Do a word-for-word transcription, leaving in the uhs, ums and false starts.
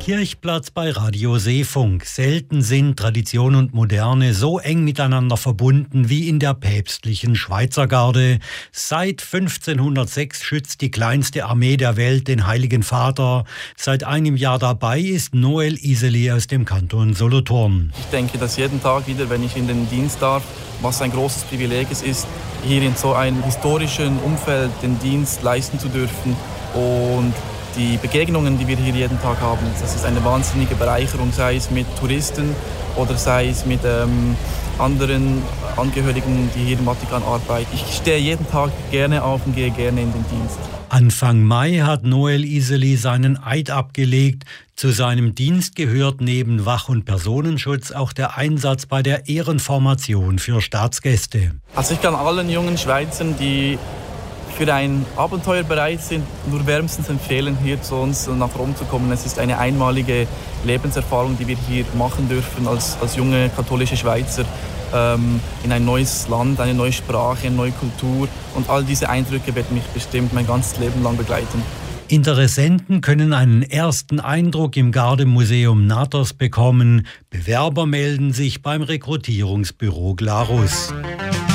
Kirchplatz bei Radio Seefunk. Selten sind Tradition und Moderne so eng miteinander verbunden wie in der päpstlichen Schweizergarde. Seit fünfzehnhundertsechs schützt die kleinste Armee der Welt den Heiligen Vater. Seit einem Jahr dabei ist Noel Iseli aus dem Kanton Solothurn. Ich denke, dass jeden Tag wieder, wenn ich in den Dienst darf, was ein großes Privileg es ist, hier in so einem historischen Umfeld den Dienst leisten zu dürfen. Und die Begegnungen, die wir hier jeden Tag haben, das ist eine wahnsinnige Bereicherung, sei es mit Touristen oder sei es mit ähm, anderen Angehörigen, die hier im Vatikan arbeiten. Ich stehe jeden Tag gerne auf und gehe gerne in den Dienst. Anfang Mai hat Noel Iseli seinen Eid abgelegt. Zu seinem Dienst gehört neben Wach- und Personenschutz auch der Einsatz bei der Ehrenformation für Staatsgäste. Also ich kann allen jungen Schweizern, die für ein Abenteuer bereit sind, nur wärmstens empfehlen, hier zu uns nach Rom zu kommen. Es ist eine einmalige Lebenserfahrung, die wir hier machen dürfen als, als junge katholische Schweizer ähm, in ein neues Land, eine neue Sprache, eine neue Kultur. Und all diese Eindrücke werden mich bestimmt mein ganzes Leben lang begleiten. Interessenten können einen ersten Eindruck im Gardemuseum Natters bekommen. Bewerber melden sich beim Rekrutierungsbüro Glarus.